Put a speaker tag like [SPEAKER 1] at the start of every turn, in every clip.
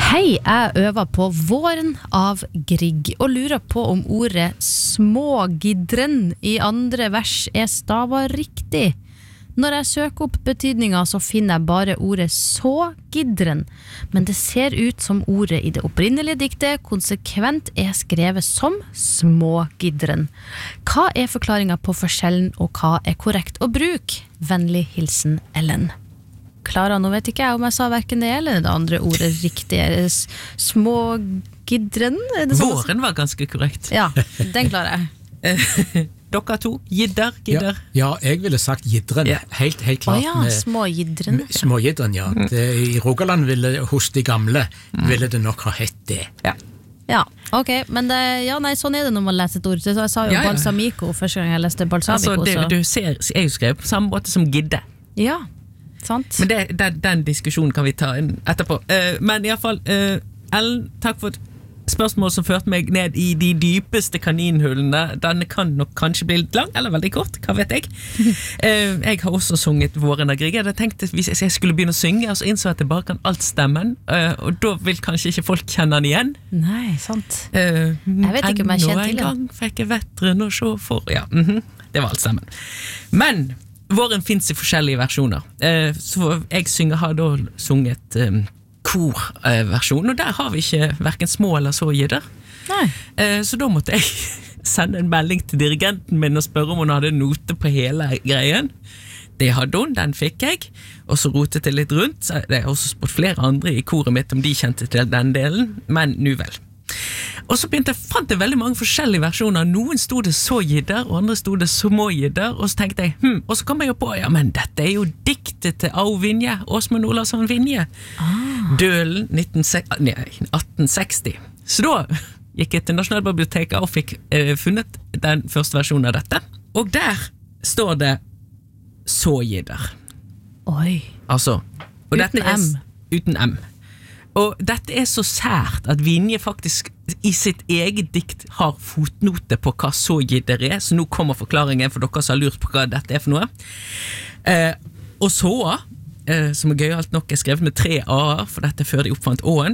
[SPEAKER 1] Hei, jeg øver på Våren av Grieg og lurer på om ordet smågidren i andre vers stavet riktig. Når jeg søker opp betydningen så finner jeg bare ordet sågidren, men det ser ut som ordet i det opprinnelige diktet konsekvent skrevet som smågidren. Hva forklaringen på forskjellen, og hva korrekt å bruke? Vennlig hilsen Ellen. Klara, nå vet ikke jeg om jeg sa hverken det eller det andre ordet riktig. Smågidren?
[SPEAKER 2] Våren var ganske korrekt.
[SPEAKER 1] Ja, den klarer jeg.
[SPEAKER 2] Dere to, gidder.
[SPEAKER 3] Ja, jeg ville sagt gidren, helt klart.
[SPEAKER 1] Smågidren.
[SPEAKER 3] Smågidren, ja. I Rogaland hos de gamle ville det nok ha hett det.
[SPEAKER 1] Ja, ok, men sånn det når man leser et ord. Så jeg sa jo balsamico første gang jeg leste balsamico.
[SPEAKER 2] Altså, du ser, jeg jo skrev på samme måte som gidde.
[SPEAKER 1] Ja, sant.
[SPEAKER 2] Men den diskusjonen kan vi ta etterpå. Men i alle fall, Ellen, takk for et spørsmål som førte meg ned i de dypeste kaninhullene. Denne kan nok kanskje bli litt lang, eller veldig kort, hva vet jeg. Jeg har også sunget Våren av Grieg. Jeg tenkte hvis jeg skulle begynne å synge, og så innså jeg at jeg bare kan alt stemmen, og da vil kanskje ikke folk kjenne den igjen.
[SPEAKER 1] Nei, sant. Jeg vet ikke om jeg kjenner til det.
[SPEAKER 2] En gang fikk jeg vetteren å se for, det var alt stemmen. Men Våren finnes i forskjellige versjoner, så jeg har da sunget korversjon, og der har vi ikke hverken små eller så gidder. Så da måtte jeg sende en melding til dirigenten min og spørre om hun hadde note på hele greien. Det hadde hun, den fikk jeg, og så rotet jeg litt rundt. Så jeg har også spurt flere andre i koret mitt om de kjente til den delen, men nu vel. Og så fant jeg veldig mange forskjellige versjoner. Noen stod det så gidder, og andre stod det små gidder, og så tenkte jeg, og så kom jeg på, men dette jo diktet til Au Vinje, Åsmund Olavsson Vinje. Dølen 1860. Så da gikk jeg til Nasjonalbiblioteket og fikk funnet den første versjonen av dette. Og der står det så gidder.
[SPEAKER 1] Oi.
[SPEAKER 2] Altså, og
[SPEAKER 1] uten M.
[SPEAKER 2] Uten M. Og dette så sært at Vinje faktisk i sitt eget dikt har fotnote på hva så gidder så nå kommer forklaringen for dere som har lurt på hva dette for noe. Og så, som gøyalt nok skrevet med 3 A-er, for dette før de oppfant Å-en,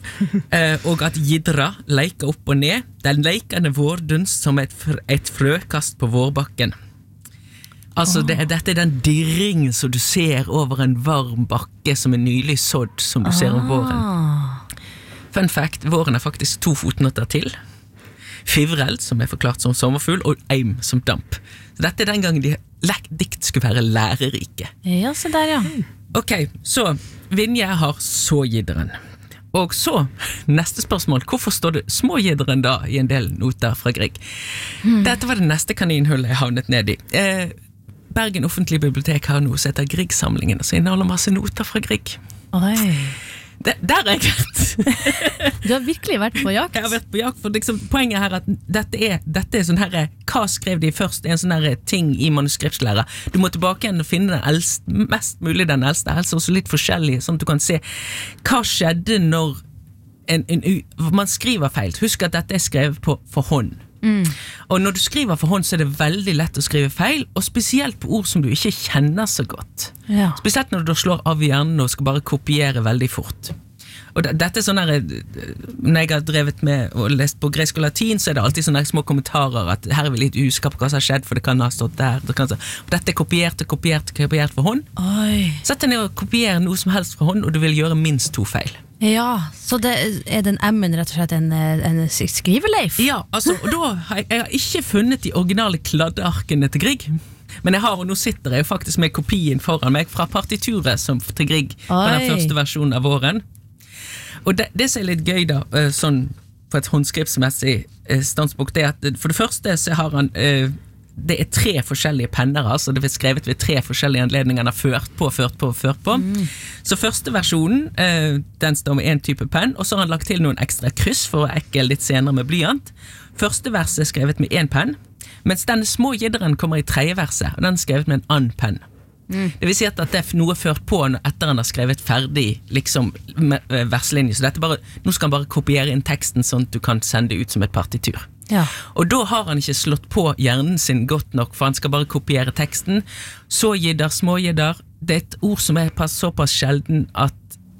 [SPEAKER 2] og at gidra leker opp og ned, den leikende vårdunst som et frøkast på vårbakken. Altså, dette den dirring som du ser over en varm bakke som nylig sådd, som du ser om våren. Fun fact, våren faktisk 2 fotnoter til. Fivreld, som forklart som sommerfugl, og eim som damp. Så dette den gangen dikt skulle være lærerike.
[SPEAKER 1] Ja, så der, ja.
[SPEAKER 2] Ok, så Vinje har sågidderen. Og så, neste spørsmål, hvorfor står det smågidderen da i en del noter fra Grieg? Dette var det neste kaninhullet jeg havnet ned i. Bergen Offentlige Bibliotek har noe som heter Grieg-samlingen, og så inneholder masse noter fra Grieg.
[SPEAKER 1] Oi.
[SPEAKER 2] Der jeg vært.
[SPEAKER 1] Du har virkelig vært på jakt.
[SPEAKER 2] Jeg har vært på jakt, for liksom, poenget her at dette sånn her, hva skrev de først, en sånn her ting i manuskriptlære. Du må tilbake igjen og finne den eldste, mest mulig den eldste, helst også litt forskjellig, sånn at du kan se hva skjedde når man skriver feil. Husk at dette skrevet for hånd. Og når du skriver for hånd så det veldig lett å skrive feil, og spesielt på ord som du ikke kjenner så godt. Spesielt når du slår av hjernen og skal bare kopiere veldig fort. Og dette sånn her, når jeg har drevet med og lest på gresk og latin, så det alltid sånne små kommentarer at her vi litt usikker på hva som har skjedd, for det kan ha stått der. Og dette kopiert for hånd. Sett deg ned og kopiere noe som helst fra hånd, og du vil gjøre minst 2 feil.
[SPEAKER 1] Ja, så det den M-en rett og slett en skriveleif?
[SPEAKER 2] Ja, altså, og da jeg har ikke funnet de originale kladdearkene til Grieg, men jeg har, og nå sitter jeg faktisk med kopien foran meg fra partituret til Grieg på den første versjonen av Våren. Og det som litt gøy da, sånn på et håndskripsmessig standspunkt, det at for det første så har han det 3 forskjellige penner, altså det skrevet ved 3 forskjellige anledninger, han har ført på. Så første versjonen, den står med 1 type penn, og så har han lagt til noen ekstra kryss for å ekke litt senere med blyant. Første verset skrevet med 1 penn, mens denne små gidderen kommer i 3. verset, og den skrevet med en annen penn. Det vil si at det noe ført på etter han har skrevet ferdig liksom, verslinje, så nå skal han bare kopiere inn teksten sånn at du kan sende ut som et partitur. Og da har han ikke slått på hjernen sin godt nok, for han skal bare kopiere teksten. Så gidder, små gidder, det et ord som såpass sjelden at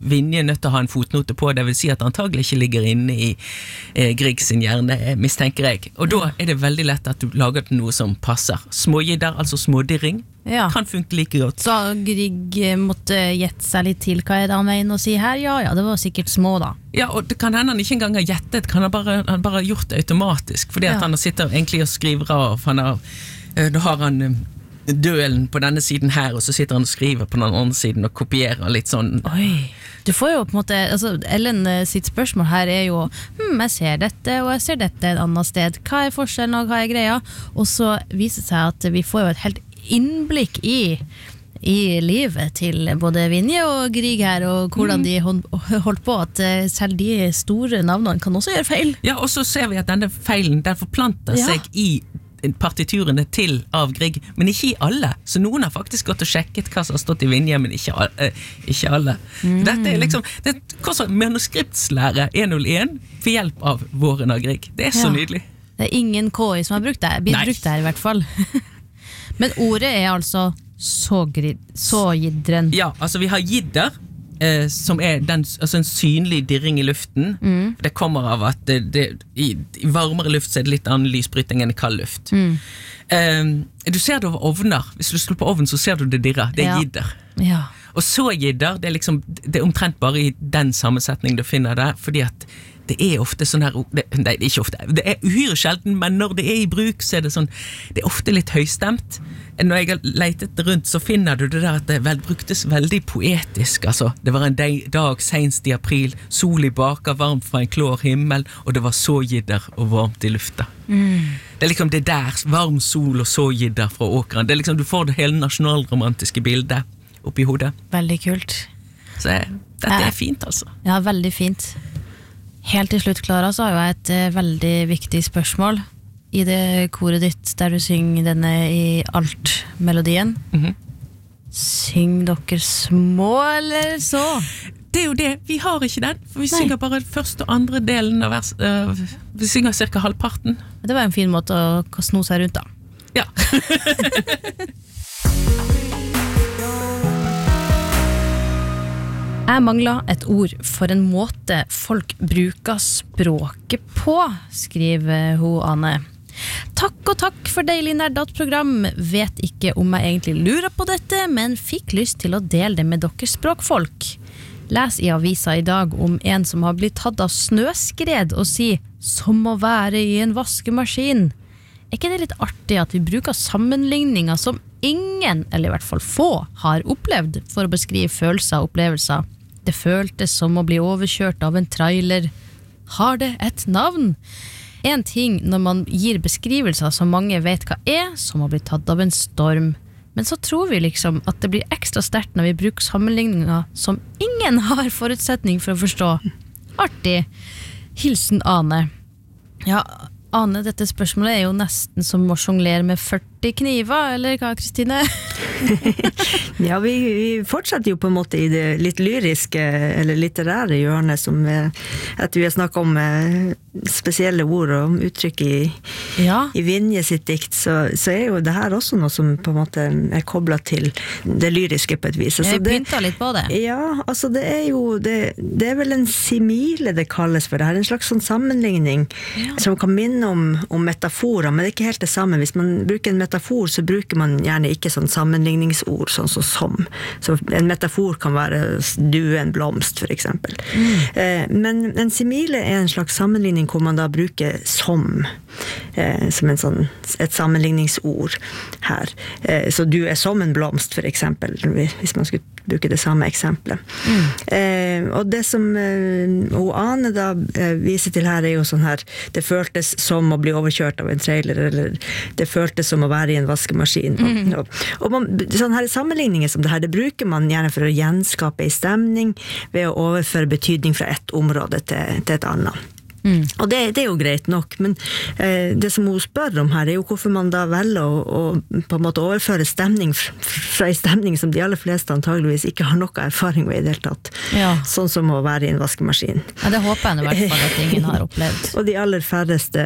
[SPEAKER 2] Vinje nødt til å ha en fotnote på, det vil si at antagelig ikke ligger inne i Grieg sin hjerne, mistenker jeg. Og da det veldig lett at du lager noe som passer. Smågidder, altså smådirring, kan funke like godt.
[SPEAKER 1] Så Grieg måtte gjette seg litt til hva det han mener å si her? Ja, det var sikkert små da.
[SPEAKER 2] Ja, og det kan hende han ikke engang har gjettet, han bare gjort det automatisk, fordi at han sitter egentlig og skriver av, da har han dølen på denne siden her, og så sitter han og skriver på den andre siden og kopierer litt sånn.
[SPEAKER 1] Oi, du får jo på en måte, altså Ellen sitt spørsmål her jo, jeg ser dette, og jeg ser dette et annet sted. Hva forskjellen, og hva greia? Og så viser det seg at vi får jo et helt innblikk i livet til både Vinje og Grieg her, og hvordan de holdt på, at selv de store navnene kan også gjøre feil.
[SPEAKER 2] Ja, og så ser vi at denne feilen, den forplanter seg i partiturene til av Grieg, men ikke i alle. Så noen har faktisk gått og sjekket hva som har stått i Vinje, men ikke alle. Dette liksom, det manuskriptslære 101 for hjelp av Våren av Grieg. Det så nydelig.
[SPEAKER 1] Det ingen KI som har brukt det, brukt det her i hvert fall. Men ordet altså sågiddren. Ja,
[SPEAKER 2] altså vi har gidder, som altså en synlig dirring i luften. Det kommer av at i varmere luft så det litt annen lysbrytning enn i kald luft. Du ser det over ovner. Hvis du slår på ovnen så ser du det dirrer. Det gidder.
[SPEAKER 1] Ja.
[SPEAKER 2] Og så gidder, det omtrent bare i den sammensetning du finner det, fordi at det ofte sånn her, nei, det ikke ofte, det uhyre sjelden, men når det i bruk så det sånn, det ofte litt høystemt. Når jeg har leitet rundt så finner du det der at det bruktes veldig poetisk, altså det var en dag senest i april, sol i baka, varmt fra en klår himmel, og det var sågidder og varmt i lufta. Det liksom det der, varm sol og sågidder fra åkeren, det liksom, du får det hele nasjonalromantiske bildet oppi hodet.
[SPEAKER 1] Veldig kult.
[SPEAKER 2] Så dette fint altså.
[SPEAKER 1] Ja, veldig fint. Helt til slutt, Klara, så har jeg et veldig viktig spørsmål i det koret ditt der du synger denne i alt-melodien. Syng dere små eller så?
[SPEAKER 2] Det jo det, vi har ikke den, for vi synger bare første og andre delen av vers, vi synger cirka halvparten.
[SPEAKER 1] Det var en fin måte å sno seg rundt da.
[SPEAKER 2] Ja.
[SPEAKER 1] Jeg mangler et ord for en måte folk bruker språket på, skriver hun Ane. Takk og takk for deilig nerdat-program. Vet ikke om jeg egentlig lurer på dette, men fikk lyst til å dele det med dere språkfolk. Les i avisa i dag om en som har blitt tatt av snøskred og si «som å være i en vaskemaskin». Ikke det litt artig at vi bruker sammenligninger som ingen, eller i hvert fall få, har opplevd for å beskrive følelser og opplevelser? Det føltes som å bli overkjørt av en trailer. Har det et navn? En ting når man gir beskrivelser som mange vet hva som å bli tatt av en storm. Men så tror vi liksom at det blir ekstra sterkt når vi bruker sammenligninger som ingen har forutsetning for å forstå. Artig. Hilsen Ane. Ja, Ane, dette spørsmålet jo nesten som å sjonglere med 40 kniver, eller hva, Kristine?
[SPEAKER 4] Ja, vi fortsetter jo på en måte i det litt lyriske, eller litterære hjørnet, som at vi har snakket om spesielle ord og uttrykk i Vinje sitt dikt, så jo det her også noe som på en måte koblet til det lyriske på et vis. Altså
[SPEAKER 1] jeg pyntet litt på det.
[SPEAKER 4] Ja, altså det jo, det vel en simile det kalles for det her, en slags sånn sammenligning som kan minne om metaforer, men det ikke helt det samme. Hvis man bruker en metafor, så bruker man gjerne ikke sånn sammenligningsord, sånn som. Så en metafor kan være due en blomst, for eksempel. Men en simile en slags sammenligning hvor man da bruker som en sånn, et sammenligningsord her. Så du som en blomst, for eksempel, hvis man skulle bruke det samme eksempelet. Og det som Ane da viser til her jo sånn her, det føltes som å bli overkjørt av en trailer, eller det føltes som å være i en vaskemaskin. Og sånne her sammenligninger som det her, det bruker man gjerne for å gjenskape en stemning ved å overføre betydning fra et område til et annet. Og det er jo greit nok, men det som hun spør om her er jo hvorfor man da velger å på en måte overføre stemning fra en stemning som de aller fleste antageligvis ikke har noe erfaring med i det hele tatt.
[SPEAKER 1] Ja.
[SPEAKER 4] Sånn som å være i en vaskemaskin.
[SPEAKER 1] Ja, det håper jeg i hvert fall at ingen har opplevd.
[SPEAKER 4] Og de aller færreste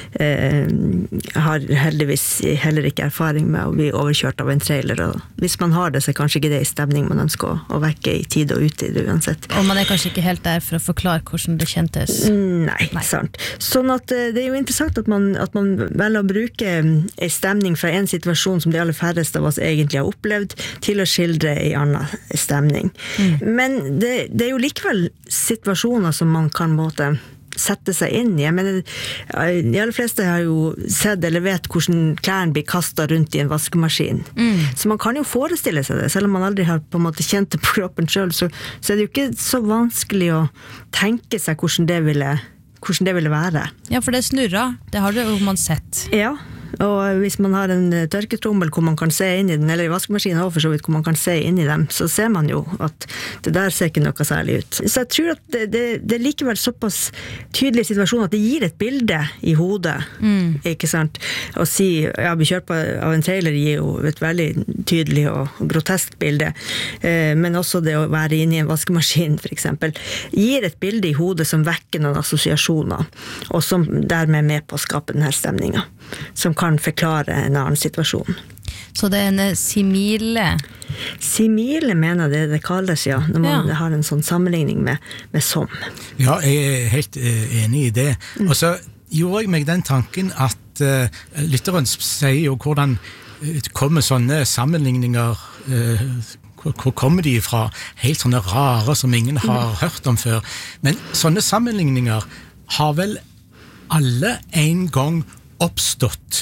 [SPEAKER 4] har heldigvis heller ikke erfaring med å bli overkjørt av en trailer, og hvis man har det, så er kanskje ikke det en stemning man ønsker å vekke i tid og utid uansett.
[SPEAKER 1] Og man er kanskje ikke helt der for å forklare hvordan det kjentes.
[SPEAKER 4] Nei, sant. Sånn at det er jo interessant at man velger å bruke en stemning fra en situasjon som de aller færreste av oss egentlig har opplevd, til å skildre en annen stemning. Men det er jo likevel situasjoner som man kan måte sette seg inn i. Jeg mener, de aller fleste har jo sett eller vet hvordan klærne blir kastet rundt i en vaskemaskin. Så man kan jo forestille seg det, selv om man aldri har på en måte kjent det på kroppen selv, så er det jo ikke så vanskelig å tenke seg hvordan det ville være. Ja,
[SPEAKER 1] for det snurrer. Det har jo man sett.
[SPEAKER 4] Ja. Og hvis man har en tørketrommel hvor man kan se inn i den, eller i vaskemaskinen også for så vidt hvor man kan se inn i dem, så ser man jo at det der ser ikke noe særlig ut. Så jeg tror at det er likevel såpass tydelig situasjon at det gir et bilde i hodet, ikke sant? Å si, ja, bli kjørt av en trailer gir jo et veldig tydelig og grotesk bilde, men også det å være inne i en vaskemaskin for eksempel, gir et bilde i hodet som vekker noen assosiasjoner, og som dermed er med på å skape denne stemningen, som kan forklare en annen situasjon.
[SPEAKER 1] Så det er en simile?
[SPEAKER 4] Simile mener det kalles, ja, når man har en sånn sammenligning med som.
[SPEAKER 3] Ja, jeg er helt enig i det. Og så gjorde jeg meg den tanken at lytteren sier jo hvordan kommer sånne sammenligninger, hvor kommer de fra? Helt sånne rare som ingen har hørt om før. Men sånne sammenligninger har vel alle en gang oppstått.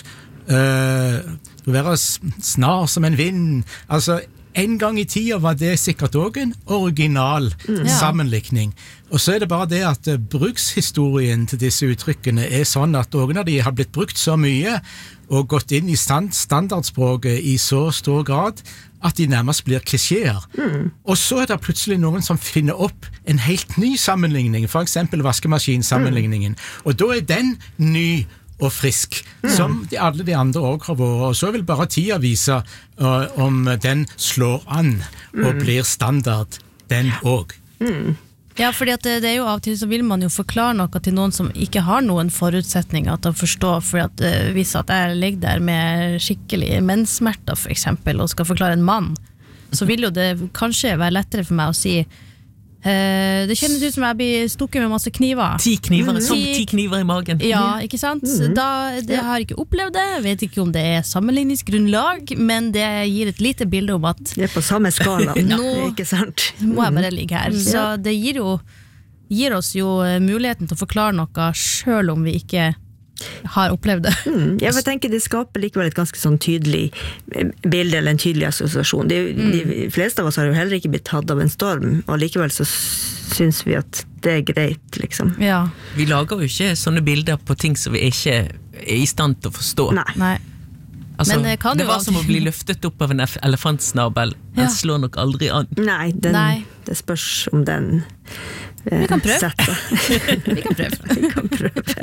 [SPEAKER 3] Du være snar som en vind. Altså, en gang i tida var det sikkert også en original sammenlikning. Og så er det bare det at brukshistorien til disse uttrykkene er sånn at noen av de har blitt brukt så mye og gått inn i standardspråket i så stor grad at de nærmest blir klisjeer. Og så er det plutselig noen som finner opp en helt ny sammenligning, for eksempel vaskemaskinsammenligningen. Og da er den ny og frisk, som alle de andre også har vært. Og så vil bare tida vise om den slår an og blir standard, den også.
[SPEAKER 1] Ja, fordi at det er jo av og til så vil man jo forklare noe til noen som ikke har noen forutsetninger til å forstå, for at hvis at jeg ligger der med skikkelig menssmerter for eksempel, og skal forklare en mann, så vil jo det kanskje være lettere for meg å si det kjennes ut som jeg blir stukket med masse kniver.
[SPEAKER 2] 10 kniver, som 10 kniver i magen.
[SPEAKER 1] Ja, ikke sant? Jeg har ikke opplevd det, jeg vet ikke om det er sammenligningsgrunnlag, men det gir et lite bilde om at
[SPEAKER 4] det er på samme skala, ikke sant?
[SPEAKER 1] Nå må jeg bare ligge her. Så det gir oss jo muligheten til å forklare noe selv om vi ikke har opplevd det.
[SPEAKER 4] Jeg tenker det skaper likevel et ganske sånn tydelig bilde eller en tydelig assosiasjon. De fleste av oss har jo heller ikke blitt tatt av en storm, og likevel så synes vi at det er greit, liksom.
[SPEAKER 1] Ja.
[SPEAKER 2] Vi lager jo ikke sånne bilder på ting som vi ikke er i stand til å forstå.
[SPEAKER 4] Nei.
[SPEAKER 2] Altså, det var som å bli løftet opp av en elefantsnabel. Den slår nok aldri an.
[SPEAKER 4] Nei, det spørs om den
[SPEAKER 1] vi kan prøve.
[SPEAKER 4] Vi kan prøve.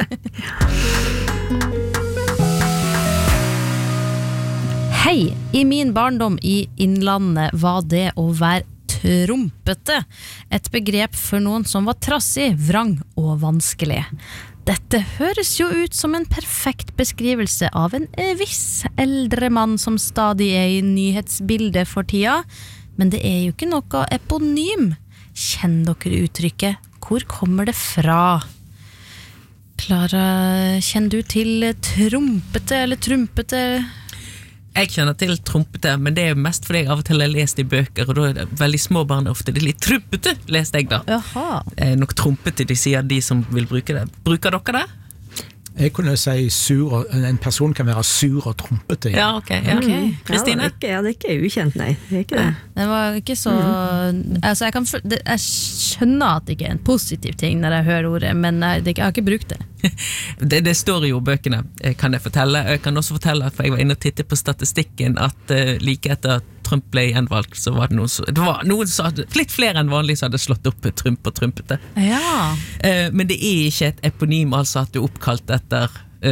[SPEAKER 1] Hei, i min barndom i Innlandet var det å være trompete et begrep for noen som var trassig, vrang og vanskelig. Dette høres jo ut som en perfekt beskrivelse av en viss eldre mann som stadig er i nyhetsbildet for tida, men det er jo ikke noe eponym. Kjenner dere uttrykket? Hvor kommer det fra? Klara, kjenner du til trompete eller trumpete?
[SPEAKER 2] Jeg kjenner til trompete, men det er mest fordi jeg av og til har lest i bøker, og da er det veldig små barn ofte. Det er litt trumpete, leste jeg da.
[SPEAKER 1] Jaha.
[SPEAKER 2] Det er nok trompete, de sier de som vil bruke det. Bruker dere det?
[SPEAKER 3] Jeg kunne si en person kan være sur og trompete.
[SPEAKER 2] Ja, ok. Kristine?
[SPEAKER 4] Det er ikke ukjent, nei. Det er ikke det.
[SPEAKER 1] Det var ikke så... Altså, jeg skjønner at det ikke er en positiv ting når jeg hører ordet, men jeg har ikke brukt det.
[SPEAKER 2] Det står jo i bøkene, kan jeg fortelle. Jeg kan også fortelle, for jeg var inne og tittet på statistikken, at like etter Trump ble gjenvalgt, så var det noen som hadde, litt flere enn vanlig som hadde slått opp Trump og trumpete.
[SPEAKER 1] Ja.
[SPEAKER 2] Men det ikke et eponym, altså at du oppkalt etter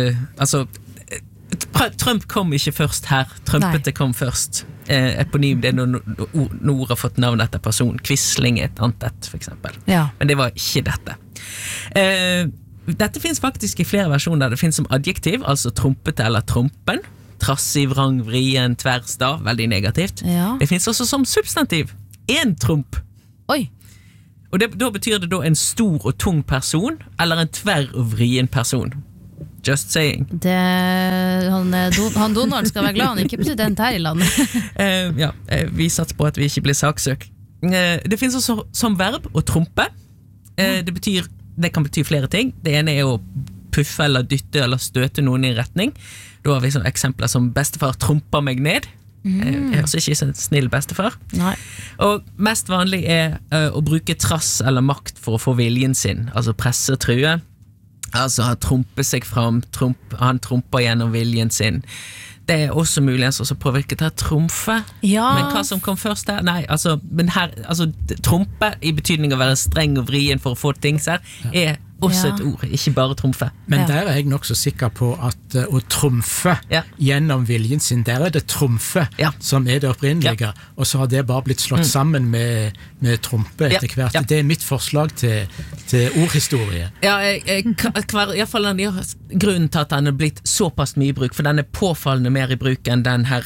[SPEAKER 2] Trump kom ikke først her, trumpete kom først. Eponym, det når ord har fått navn etter person. Quisling et annet, for eksempel.
[SPEAKER 1] Ja.
[SPEAKER 2] Men det var ikke dette. Dette finnes faktisk i flere versjoner. Det finnes som adjektiv, altså trumpete eller trompen. Trassig, vrang, vrien, tverrstav, veldig negativt.
[SPEAKER 1] Ja.
[SPEAKER 2] Det finnes også som substantiv. En tromp.
[SPEAKER 1] Oi.
[SPEAKER 2] Og da betyr det da en stor og tung person, eller en tverr og vrien person. Just saying.
[SPEAKER 1] Han Donald skal være glad han ikke er president her i landet.
[SPEAKER 2] Vi satser på at vi ikke blir saksøkt. Det finnes også som verb å trompe. Det kan bety flere ting. Det ene er å puffe eller dytte eller støte noen i retning. Da har vi sånne eksempler som bestefar tromper meg ned. Jeg er også ikke så snill bestefar. Nei. Og mest vanlig er å bruke trass eller makt for å få viljen sin, altså presse og true. Altså han tromper seg fram, han tromper gjennom viljen sin. Det er også muligens også påvirket av tromfe. Ja. Men hva som kom først her? Nei, trompe i betydning av å være streng og vrien for å få ting her, er også et ord, ikke bare tromfe.
[SPEAKER 3] Men der er jeg nok så sikker på at å tromfe gjennom viljen sin, der er det tromfe som er det opprinnelige, og så har det bare blitt slått sammen med trompe etter hvert. Det er mitt forslag til ordhistorie.
[SPEAKER 2] I hvert fall grunnen til at den er blitt såpass mye i bruk, for den er påfallende mer i bruk enn den her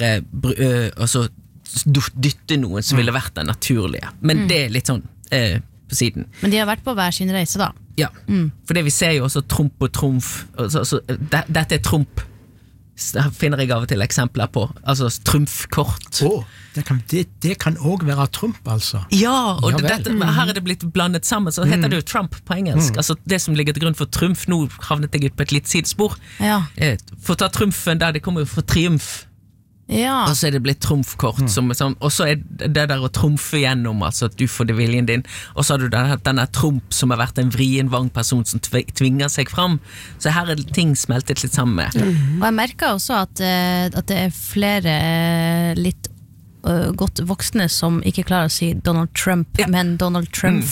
[SPEAKER 2] dytte noen som ville vært den naturlige. Men det er litt sånn på siden.
[SPEAKER 1] Men de har vært på hver sin reise da.
[SPEAKER 2] Ja, for det vi ser jo også tromp og tromf, dette er tromp, det finner jeg av og til eksempler på, altså trumfkort.
[SPEAKER 3] Det kan også være trump, altså.
[SPEAKER 2] Ja, og her er det blitt blandet sammen, så heter det jo Trump på engelsk, altså det som ligger til grunn for trumf. Nå havnet jeg ut på et litt sidespor. For å ta trumfen der, det kommer jo for triumf. Og så er det blitt trumfkort og så er det der å trumfe gjennom, altså at du får det viljen din, og så har du denne trump som har vært en vrien vang person som tvinger seg fram, så her er ting smeltet litt sammen med.
[SPEAKER 1] Og jeg merker også at det er flere litt godt voksne som ikke klarer å si Donald Trump, men Donald Trump.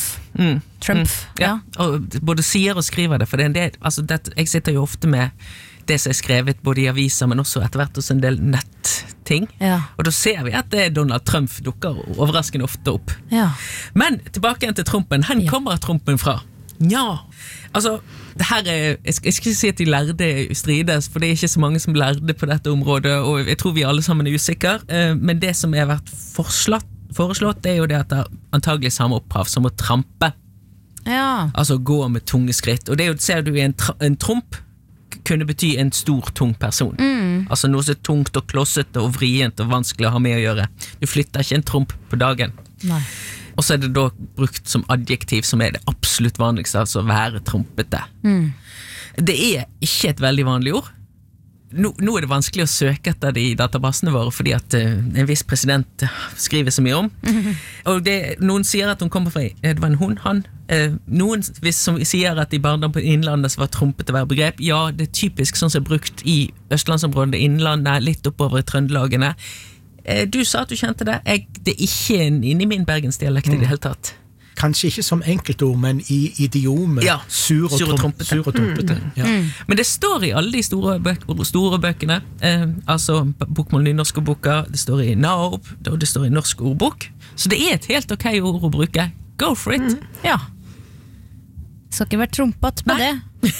[SPEAKER 1] Og både sier og skriver det, for det er en del, altså jeg sitter jo ofte med det som er skrevet både i aviser, men også etter hvert hos en del netting. Og da ser vi at det Donald Trump dukker overraskende ofte opp. Men tilbake igjen til trompen. Hvor kommer trompen fra? Altså, det her jeg skal ikke si at de lærde strides, for det er ikke så mange som lærde på dette området, og jeg tror vi alle sammen er usikre, men det som har vært foreslått er jo det at det antagelig samme opphav som å trampe. Altså gå med tunge skritt. Og det er jo, ser du i en tromp, kunne bety en stor, tung person. Altså noe så tungt og klossete og vrient og vanskelig å ha med å gjøre. Du flytter ikke en tromp på dagen. Nei. Og så er det da brukt som adjektiv, som er det absolutt vanligste, altså være trompete. Det er ikke et veldig vanlig ord. Nå er det vanskelig å søke etter det i databasene våre, fordi at en viss president skriver så mye om. Og noen sier at hun kommer fra, det var en hund, han. Noen som sier at i barndom på Innlandet så var trompete være begrep. Ja, det er typisk sånn som er brukt i Østlandsområdet, Innlandet, litt oppover i Trøndelagene. Du sa at du kjente det. Det er ikke inni min bergensdialekt i det hele tatt.
[SPEAKER 3] Kanskje ikke som enkeltord, men i idiomet sur og trompete.
[SPEAKER 2] Men det står i alle de store bøkene, altså Bokmål Nynorsk ordboka, det står i NAOB, og det står i Norsk ordbok, så det er et helt ok ord å bruke. Go for it!
[SPEAKER 1] Ja. Skal ikke være trompet med det.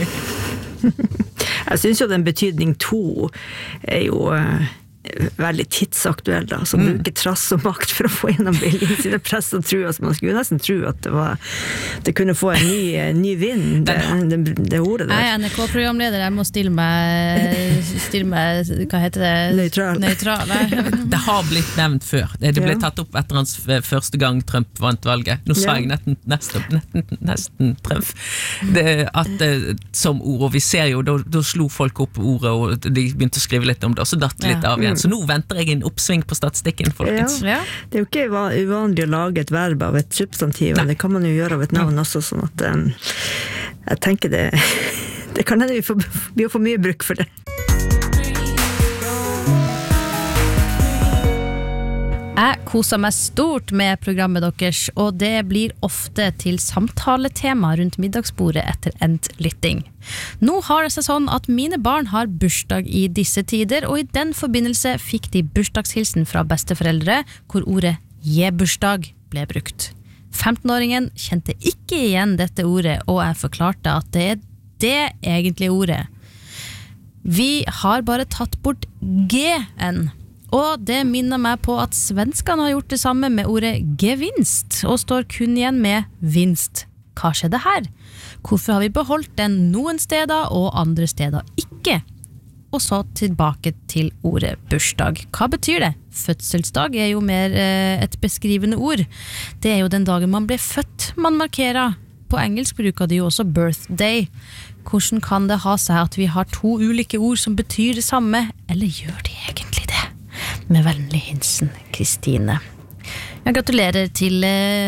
[SPEAKER 4] Jeg synes jo den betydning 2 er jo veldig tidsaktuell da, som bruker trass og makt for å få gjennom viljen sine press og tro, altså man skulle nesten tro at det kunne få en ny vind, det ordet der.
[SPEAKER 1] Jeg er NRK-programleder, jeg må stille meg, hva heter det? Nøytral.
[SPEAKER 2] Det har blitt nevnt før, det ble tatt opp etter hans første gang Trump vant valget. Nå sa jeg nesten Trump. Som ord, og vi ser jo, da slo folk opp ordet, og de begynte å skrive litt om det, og så datt litt av igjen. Så nå venter jeg en oppsving på statistikken, folkens.
[SPEAKER 4] Det er jo ikke uvanlig å lage et verb av et substantiv, men det kan man jo gjøre av et navn også, sånn at jeg tenker det kan hende vi får mye bruk for det.
[SPEAKER 1] Jeg koser meg stort med programmet deres, og det blir ofte til samtaletema rundt middagsbordet etter endt lytting. Nå har det seg sånn at mine barn har bursdag i disse tider, og i den forbindelse fikk de bursdagshilsen fra besteforeldre, hvor ordet «je-bursdag» ble brukt. 15-åringen kjente ikke igjen dette ordet, og jeg forklarte at det det egentlige ordet. Vi har bare tatt bort G-en. Og det minner meg på at svenskene har gjort det samme med ordet gevinst, og står kun igjen med vinst. Hva skjedde her? Hvorfor har vi beholdt den noen steder og andre steder ikke? Og så tilbake til ordet bursdag. Hva betyr det? Fødselsdag er jo mer et beskrivende ord. Det er jo den dagen man ble født man markerer. På engelsk bruker de jo også birthday. Hvordan kan det ha seg at vi har to ulike ord som betyr det samme, eller gjør de egentlig det? Med vennlig hilsen, Kristine. Jeg gratulerer til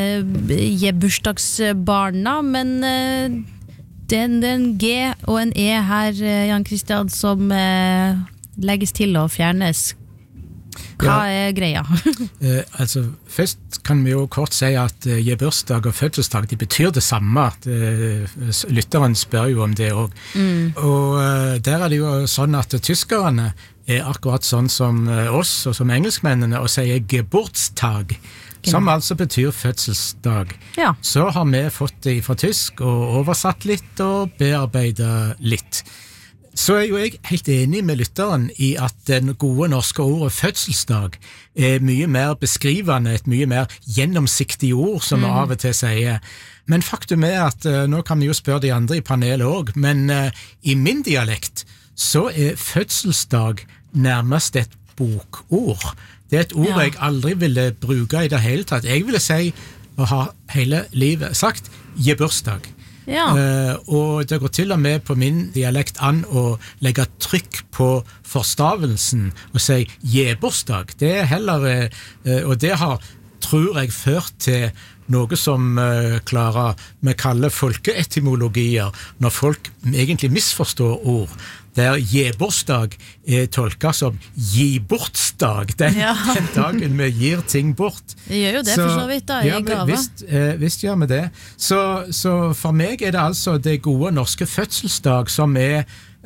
[SPEAKER 1] bursdagsbarna, men det er en G og en E her, Jan Christian, som legges til og fjernes. Hva er greia?
[SPEAKER 3] Altså, først kan vi jo kort si at bursdag og fødselsdag, de betyr det samme. Lytteren spør jo om det også. Og der er det jo sånn at tyskerne er akkurat sånn som oss og som engelskmennene og sier Geburtstag, som altså betyr fødselsdag.
[SPEAKER 1] Ja.
[SPEAKER 3] Så har vi fått det fra tysk og oversatt litt og bearbeidet litt. Så er jo jeg helt enig med lytteren i at den gode norske ordet fødselsdag er mye mer beskrivende, et mye mer gjennomsiktig ord, som vi av og til sier. Men faktum er at, nå kan vi jo spørre de andre i panelet også, men i min dialekt så er fødselsdag nærmest et bokord. Det er et ord jeg aldri ville bruke i det hele tatt. Jeg ville si, og ha hele livet sagt, gebursdag.
[SPEAKER 1] Ja.
[SPEAKER 3] Og det går til og med på min dialekt an å legge trykk på forstavelsen og si gebursdag. Det er heller, og det har, tror jeg, ført til noe som vi kaller folkeetymologier, når folk egentlig misforstår ord. Der gebursdag er tolket som gibortsdag, den dagen vi gir ting bort.
[SPEAKER 1] Vi gjør jo det for så vidt da, i gave.
[SPEAKER 3] Visst gjør vi det. Så for meg er det altså det gode norske fødselsdag som er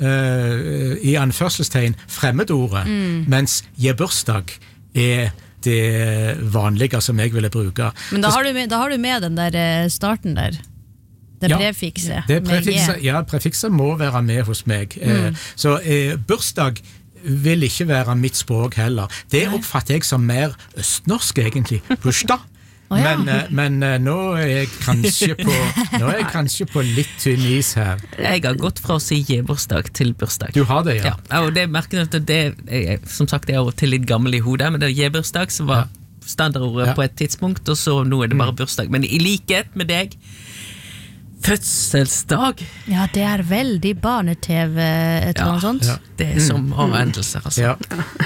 [SPEAKER 3] i anførselstegn fremmedordet, mens gebursdag er det vanlige som jeg ville bruke.
[SPEAKER 1] Men da har du med den der starten der. Det prefikset.
[SPEAKER 3] Prefikset må være med hos meg. Så bursdag vil ikke være mitt språk heller. Det oppfatter jeg som mer østnorsk egentlig. Bursdag. Men nå er jeg kanskje på litt tynn is her.
[SPEAKER 2] Jeg har gått fra å si gebursdag til bursdag.
[SPEAKER 3] Du har det, ja.
[SPEAKER 2] Og det merker jeg at det som sagt er jo til litt gammel i hodet, men det er gebursdag som var standardordet på et tidspunkt, og så nå er det bare bursdag. Men i likhet med deg, fødselsdag. Ja,
[SPEAKER 1] det er veldig barne-TV, et eller annet sånt.
[SPEAKER 2] Ja. Det er som avvendelser, altså.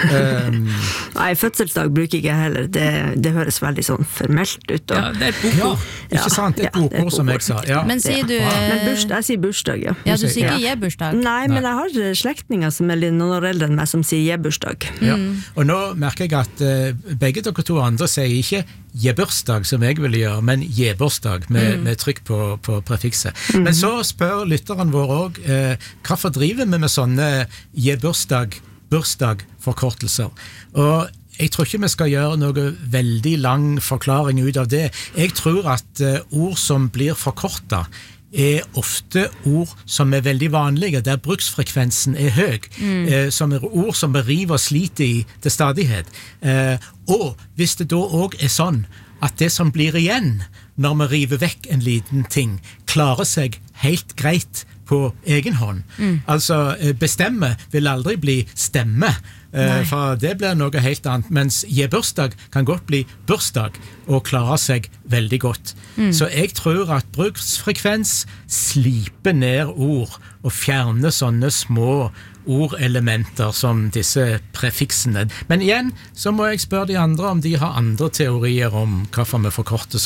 [SPEAKER 4] Nei, fødselsdag bruker jeg heller. Det høres veldig sånn formelt ut.
[SPEAKER 2] Ja, det er et bokord.
[SPEAKER 3] Ikke sant? Et bokord, som jeg sa. Ja.
[SPEAKER 1] Men sier du...
[SPEAKER 4] Men jeg sier bursdag, ja.
[SPEAKER 1] Ja, du sier ikke je-bursdag.
[SPEAKER 4] Nei, men jeg har slektninger som er noen år eldre enn meg som sier je-bursdag.
[SPEAKER 3] Ja. Og nå merker jeg at begge dere to andre sier ikke je-bursdag, som jeg ville gjøre, men je-bursdag, med trykk på prefikset. Men så spør lytteren vår også, hvorfor driver vi med sånne je-bursdag, bursdag-forkortelser? Og jeg tror ikke vi skal gjøre noe veldig lang forklaring ut av det. Jeg tror at ord som blir forkortet er ofte ord som er veldig vanlige, der bruksfrekvensen er høy, som er ord som beriver og sliter i til stadighet. Og hvis det da også er sånn at det som blir igjen når vi river vekk en liten ting, klarer seg helt greit på egen hånd. Altså, bestemme vil aldri bli stemme, for det blir noe helt annet, mens je-bursdag kan godt bli bursdag og klare seg veldig godt. Så jeg tror at bruksfrekvens sliper ned ord og fjerner sånne små ordelementer som disse prefiksene. Men igjen så må jeg spørre de andre om de har andre teorier om hvorfor vi forkorter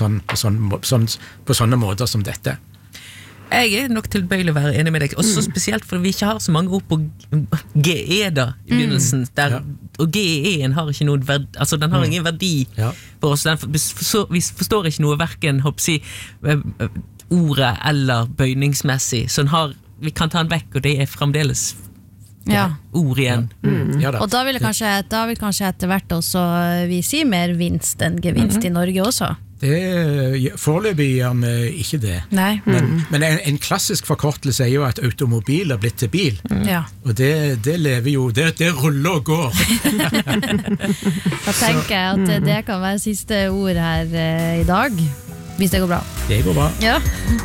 [SPEAKER 3] på sånne måter som dette.
[SPEAKER 2] Jeg er nok tilbøyelig å være enig med deg, også spesielt fordi vi ikke har så mange ord på GE da, i begynnelsen, og GE-en har ikke noen verdi, altså den har ingen verdi for oss, vi forstår ikke noe hverken ordet eller bøyningsmessig, så vi kan ta den vekk, og det fremdeles ord igjen.
[SPEAKER 1] Og da vil kanskje etter hvert også vi si mer vinst enn gevinst i Norge også.
[SPEAKER 3] Foreløpig gjør vi ikke det.
[SPEAKER 1] Nei.
[SPEAKER 3] Men en klassisk forkortelse jo at automobil har blitt til bil. Og det lever jo, det ruller og går.
[SPEAKER 1] Da tenker jeg at det kan være siste ord her i dag, hvis det går bra.
[SPEAKER 3] Det går bra.
[SPEAKER 1] Ja.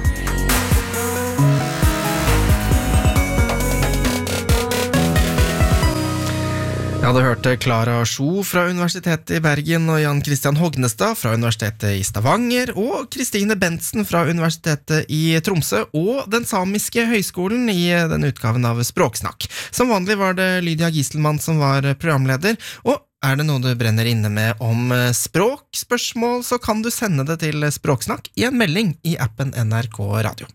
[SPEAKER 5] Ja, du hørte Clara Sjo fra Universitetet i Bergen og Jan Christian Hognestad fra Universitetet i Stavanger og Kristine Bentsen fra Universitetet i Tromsø og den samiske høyskolen i den utgaven av Språksnakk. Som vanlig var det Lydia Giselmann som var programleder, og det noe du brenner inne med om språkspørsmål, så kan du sende det til Språksnakk i en melding i appen NRK Radio.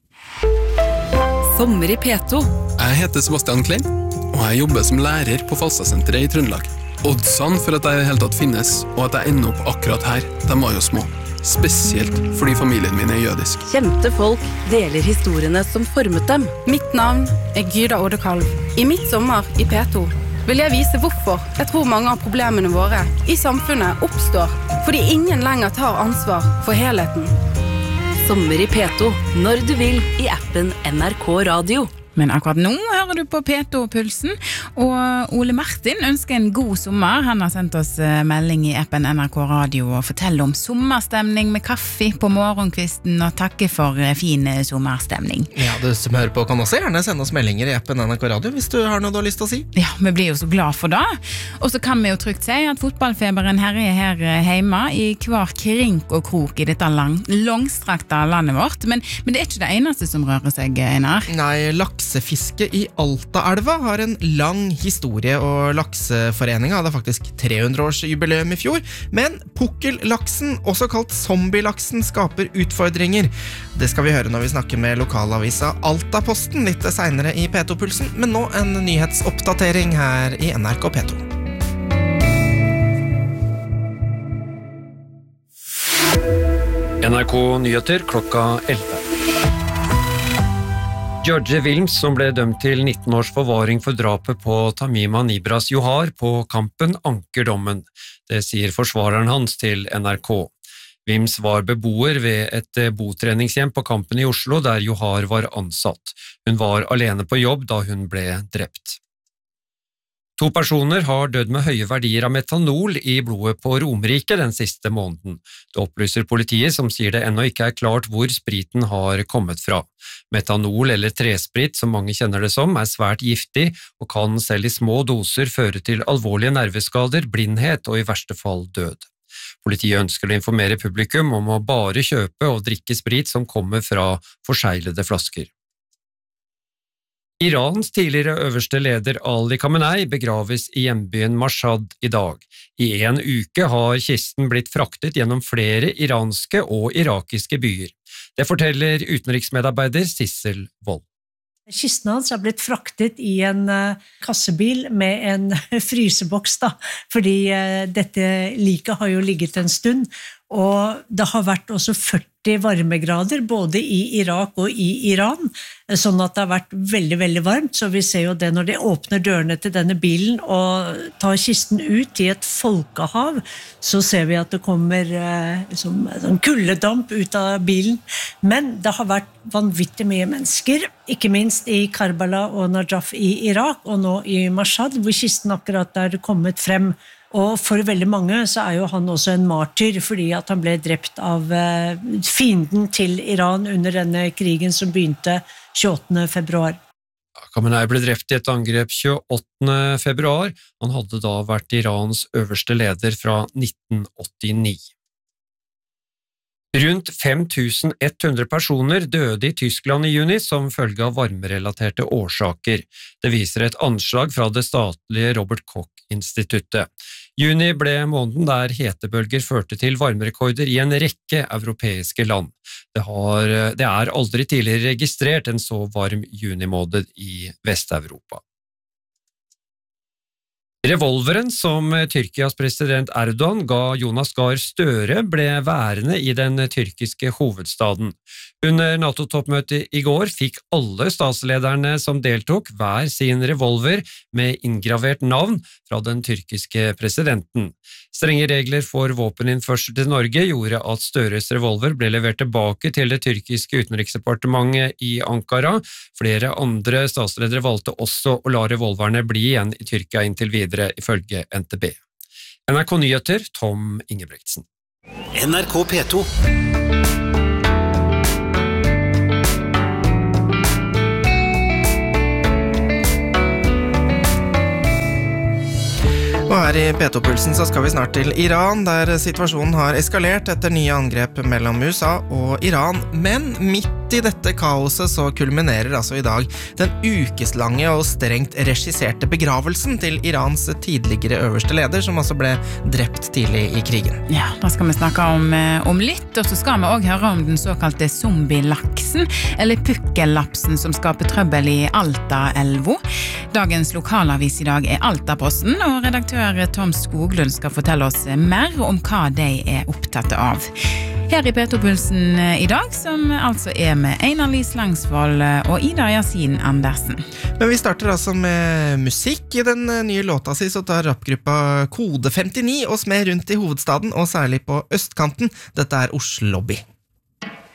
[SPEAKER 6] Sommer i P2.
[SPEAKER 7] Jeg heter Sebastian Klein, og jeg jobber som lærer på Falstadsenteret i Trøndelag. Oddsene for at jeg i det hele tatt finnes, og at jeg ender opp akkurat her, de var jo små. Spesielt fordi familien min jødisk.
[SPEAKER 6] Kjente folk deler historiene som formet dem.
[SPEAKER 8] Mitt navn Gyda Oddekalv. I mitt sommer i P2 vil jeg vise hvorfor jeg tror mange av problemene våre i samfunnet oppstår fordi ingen lenger tar ansvar for helheten.
[SPEAKER 6] Sommer i P2, når du vil i appen NRK Radio.
[SPEAKER 9] Men akkurat nå hører du på P2-pulsen, og Ole Martin ønsker en god sommer. Han har sendt oss melding i appen NRK Radio og forteller om sommerstemning med kaffe på morgenkvisten og takke for fin sommerstemning.
[SPEAKER 5] Ja, du som hører på kan også gjerne sende oss meldinger i appen NRK Radio hvis du har noe du har lyst til å si.
[SPEAKER 9] Ja, vi blir jo så glad for det. Og så kan vi jo trygt si at fotballfeberen herjer her hjemme i hver krink og krok i dette langstrakte landet vårt. Men det er ikke det eneste som rører seg, Einar.
[SPEAKER 5] Nei, laksefiske i Altaelva har en lang historie, og lakseforeningen hadde faktisk 300-årsjubileum i fjor, men pukkellaksen, også kalt zombielaksen, skaper utfordringer. Det skal vi høre når vi snakker med lokalavisa Altaposten litt senere i P2-pulsen, men nå en nyhetsoppdatering her i NRK P2.
[SPEAKER 10] NRK Nyheter klokka 11. George Wilms, som ble dømt til 19 års forvaring for drapet på Tamima Nibras Johar på Kampen, anker dommen. Det sier forsvareren hans til NRK. Wilms var beboer ved et botreningshjem på Kampen i Oslo, der Johar var ansatt. Hun var alene på jobb da hun ble drept. 2 personer har dødd med høye verdier av metanol i blodet på Romerike den siste måneden. Det opplyser politiet, som sier det ennå ikke er klart hvor spriten har kommet fra. Metanol, eller tresprit som mange kjenner det som, er svært giftig og kan selv i små doser føre til alvorlige nerveskader, blindhet og i verste fall død. Politiet ønsker å informere publikum om å bare kjøpe og drikke sprit som kommer fra forseglede flasker. Irans tidligere øverste leder Ali Khamenei begraves i hjembyen Mashhad i dag. I en uke har kisten blitt fraktet gjennom flere iranske og irakiske byer. Det forteller utenriksmedarbeider Sissel Wold.
[SPEAKER 11] Kisten hans har blitt fraktet i en kassebil med en fryseboks, fordi dette liket har jo ligget en stund, og det har vært også 40 varmegrader både i Irak og i Iran, sånn at det har vært veldig, veldig varmt, så vi ser jo det når de åpner dørene til denne bilen og tar kisten ut i et folkehav, så ser vi at det kommer sånn kuldedamp ut av bilen, men det har vært vanvittig mye mennesker, ikke minst i Karbala og Najaf i Irak, og nå i Mashhad, hvor kisten akkurat er kommet frem. Og for veldig mange så er jo han også en martyr, fordi at han ble drept av fienden til Iran under denne krigen som begynte 28. februar.
[SPEAKER 10] Khamenei ble drept i et angrep 28. februar. Han hadde da vært Irans øverste leder fra 1989. Rundt 5100 personer døde i Tyskland i juni som følge av varmerelaterte årsaker. Det viser et anslag fra det statlige Robert Koch-instituttet. Juni ble måneden der hetebølger førte til varmerekorder i en rekke europeiske land. Det er aldri tidligere registrert en så varm junimåned i Vest-Europa. Revolveren som Tyrkias president Erdogan ga Jonas Gahr Støre ble værende i den tyrkiske hovedstaden. Under NATO-toppmøtet i går fikk alle statslederne som deltok hver sin revolver med inngravert navn fra den tyrkiske presidenten. Strenge regler for våpeninnførsel til Norge gjorde at Støres revolver ble levert tilbake til det tyrkiske utenriksdepartementet i Ankara. Flere andre statsledere valgte også å la revolverne bli igjen i Tyrkia inntil videre, ifølge NTB. NRK Nyheter, Tom Ingebretsen.
[SPEAKER 12] NRK P2.
[SPEAKER 5] Og her i P2-pulsen så skal vi snart til Iran, der situasjonen har eskalert etter nye angrep mellom USA og Iran. Men midt i dette kaoset så kulminerer altså i dag den ukeslange og strengt regisserte begravelsen til Irans tidligere øverste leder, som altså ble drept tidlig i krigen.
[SPEAKER 9] Ja, da skal vi snakke om litt, og så skal vi også høre om den såkalte zombie-laksen, eller pukkellapsen som skaper trøbbel i Alta-elva. Dagens lokalavis i dag er Alta-posten, og redaktør Tom Skoglund skal fortelle oss mer om hva de er opptatt av. Her i P2-pulsen i dag, som altså er med Einar Lys Langsvold og Ida Yasin Andersen.
[SPEAKER 5] Men vi starter altså med musikk. I den nye låta si så tar rappgruppa Kode 59 oss med rundt i hovedstaden, og særlig på østkanten. Dette er Oslo Lobby.